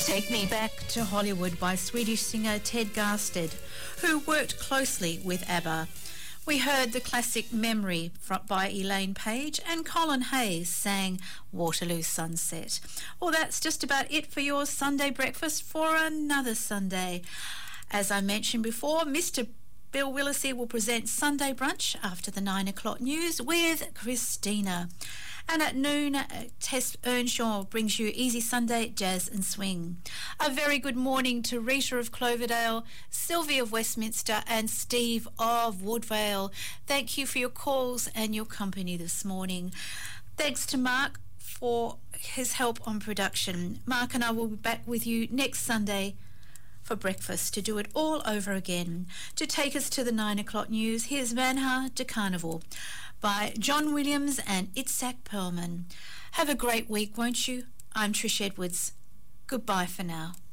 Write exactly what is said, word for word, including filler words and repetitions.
Take Me Back to Hollywood by Swedish singer Ted Garsted, who worked closely with ABBA. We heard the classic Memory by Elaine Page, and Colin Hayes sang Waterloo Sunset. Well, that's just about it for your Sunday breakfast for another Sunday. As I mentioned before, Mister Bill Willisey will present Sunday Brunch after the nine o'clock news with Christina. And at noon, Tess Earnshaw brings you Easy Sunday Jazz and Swing. A very good morning to Rita of Cloverdale, Sylvie of Westminster and Steve of Woodvale. Thank you for your calls and your company this morning. Thanks to Mark for his help on production. Mark and I will be back with you next Sunday for breakfast to do it all over again. To take us to the nine o'clock news, here's Vanha de Carnival by John Williams and Itzhak Perlman. Have a great week, won't you? I'm Trish Edwards. Goodbye for now.